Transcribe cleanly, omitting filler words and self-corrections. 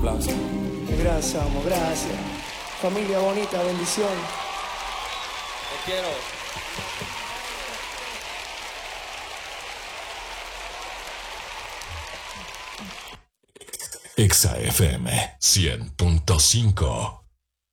aplauso. Gracias, amo, gracias. Familia bonita, bendición. Te quiero. Exa FM 100.5